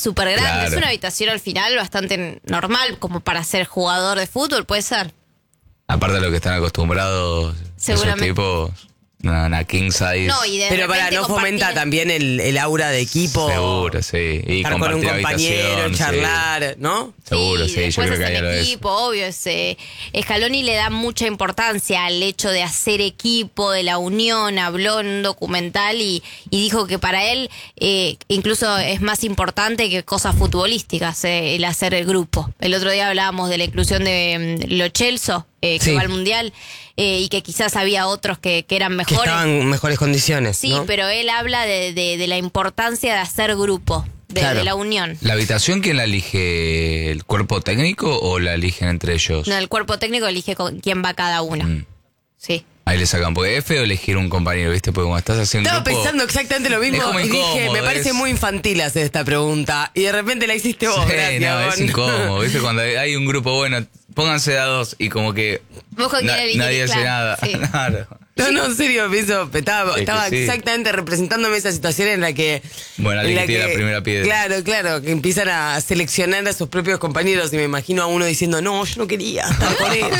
súper grande. Claro. Es una habitación al final bastante normal como para ser jugador de fútbol, puede ser. Aparte de lo que están acostumbrados esos Seguramente. tipos, una king size. No, y de Pero para repente no fomenta compartir- también el aura de equipo. Seguro, sí. Y Estar con un compartir compañero, habitación, charlar, ¿no? Seguro, sí, yo después creo que hay hacer algo de eso. equipo, obvio. Scaloni le da mucha importancia al hecho de hacer equipo, de la unión, habló en un documental y dijo que para él incluso es más importante que cosas futbolísticas, el hacer el grupo. El otro día hablábamos de la inclusión de Lo Celso, que Sí. va al Mundial, y que quizás había otros que eran Que mejores. estaban en mejores condiciones. Sí, ¿no? pero él habla de la importancia de hacer grupo, Claro. de la unión. ¿La habitación quién la elige? ¿El cuerpo técnico o la eligen entre ellos? No, el cuerpo técnico elige con quién va cada uno. Sí. Ahí le sacan, porque es feo elegir un compañero, ¿viste? Porque como estás haciendo Estaba grupo... pensando exactamente lo mismo es como y dije, incómodo, me parece es- muy infantil hacer esta pregunta. Y de repente la hiciste vos, Sí, gracias. no, es Gon. incómodo, ¿viste? Cuando hay un grupo bueno, pónganse a dos y como que ¿Vos con quién elegís? nadie hace Claro, nada. sí. Claro. No, en serio, pienso, estaba Es que sí. exactamente representándome esa situación en la que... Bueno, alguien en que tira la primera piedra. Claro, que empiezan a seleccionar a sus propios compañeros y me imagino a uno diciendo, no, yo no quería estar con él.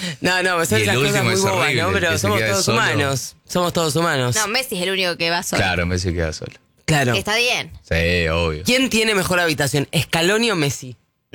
No, son Y el esas cosas último muy es bobas, horrible, ¿no? el Pero que se somos queda todos solo. humanos. Somos todos humanos. No, Messi es el único que va solo. Claro, Messi queda solo. Claro. Está bien. Sí, obvio. ¿Quién tiene mejor habitación, Scaloni o Messi? No,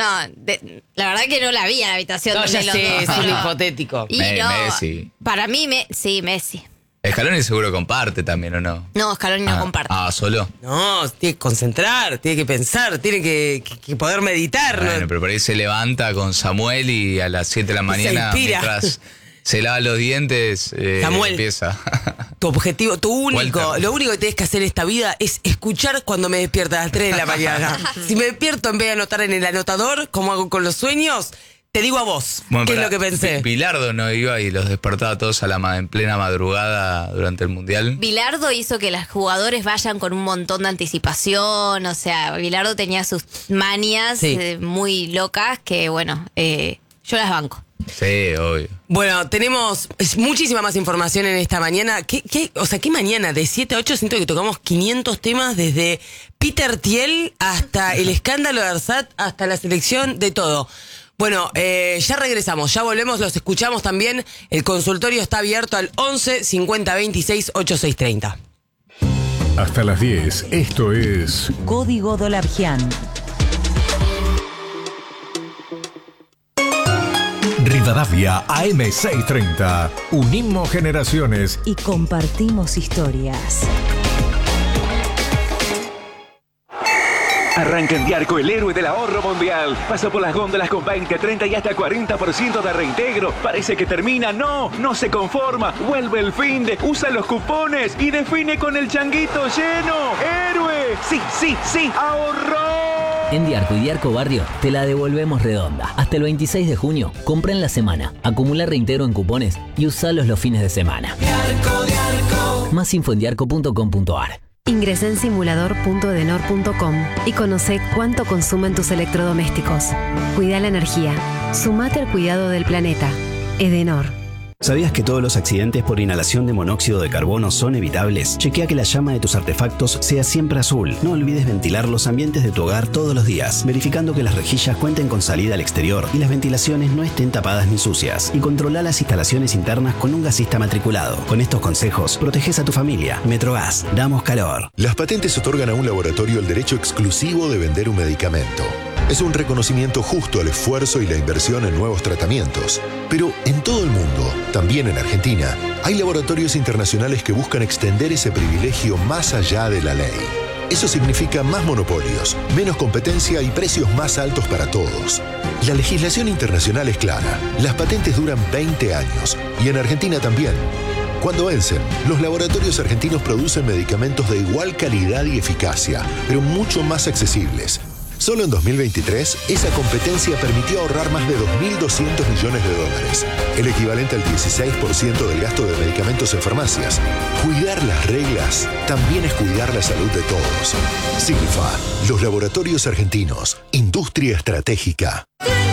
la verdad que no la vi en la habitación No, de ya los sé, dos. es un hipotético. Y Messi. Para mí, sí, Messi. Scaloni seguro comparte también, ¿o no? No, Scaloni no comparte. Solo. No, tiene que concentrar, tiene que pensar, tiene que poder meditar. ¿no? Bueno, pero por ahí se levanta con Samuel y a las 7 de la mañana, inspira. mientras se lava los dientes, Samuel. empieza. Tu objetivo, Walter. lo único que tienes que hacer en esta vida es escuchar cuando me despierto a las 3 de la mañana. Si me despierto en vez de anotar en el anotador, como hago con los sueños, te digo a vos, Bueno, qué es pará, lo que pensé. Bilardo no iba y los despertaba todos en plena madrugada durante el Mundial. Bilardo hizo que los jugadores vayan con un montón de anticipación, o sea, Bilardo tenía sus manias Sí. muy locas que, bueno, yo las banco. Sí, obvio. Bueno, tenemos muchísima más información en esta mañana. ¿Qué mañana? De 7 a 8 siento que tocamos 500 temas desde Peter Thiel hasta el escándalo de Arsat, hasta la selección, de todo. Bueno, ya regresamos, ya volvemos, los escuchamos también. El consultorio está abierto al 11 50 26 8630. Hasta las 10, esto es Código Dolargian. Rivadavia AM630. Unimos generaciones. Y compartimos historias. Arranca en Diarco el héroe del ahorro mundial. Pasa por las góndolas con 20, 30 y hasta 40% de reintegro. Parece que termina. No se conforma. Vuelve el finde, usa los cupones y define con el changuito lleno. ¡Héroe! Sí, ahorró. En Diarco y Diarco Barrio te la devolvemos redonda. Hasta el 26 de junio, compra en la semana, acumula reintegro en cupones y usalos los fines de semana. Diarco. Más info en diarco.com.ar. Ingresá en simulador.edenor.com y conoce cuánto consumen tus electrodomésticos. Cuida la energía. Sumate al cuidado del planeta. Edenor. ¿Sabías que todos los accidentes por inhalación de monóxido de carbono son evitables? Chequea que la llama de tus artefactos sea siempre azul. No olvides ventilar los ambientes de tu hogar todos los días, verificando que las rejillas cuenten con salida al exterior y las ventilaciones no estén tapadas ni sucias. Y controla las instalaciones internas con un gasista matriculado. Con estos consejos, proteges a tu familia. Metrogas, damos calor. Las patentes otorgan a un laboratorio el derecho exclusivo de vender un medicamento. Es un reconocimiento justo al esfuerzo y la inversión en nuevos tratamientos. Pero en todo el mundo, también en Argentina, hay laboratorios internacionales que buscan extender ese privilegio más allá de la ley. Eso significa más monopolios, menos competencia y precios más altos para todos. La legislación internacional es clara. Las patentes duran 20 años y en Argentina también. Cuando vencen, los laboratorios argentinos producen medicamentos de igual calidad y eficacia, pero mucho más accesibles. Solo en 2023, esa competencia permitió ahorrar más de 2.200 millones de dólares, el equivalente al 16% del gasto de medicamentos en farmacias. Cuidar las reglas también es cuidar la salud de todos. Sigfa, los laboratorios argentinos, industria estratégica.